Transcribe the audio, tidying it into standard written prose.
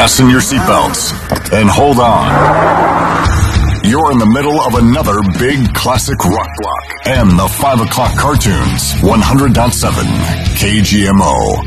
Fasten your seatbelts and hold on. You're in the middle of another big classic rock block and the 5 o'clock cartoons. 100.7 KGMO.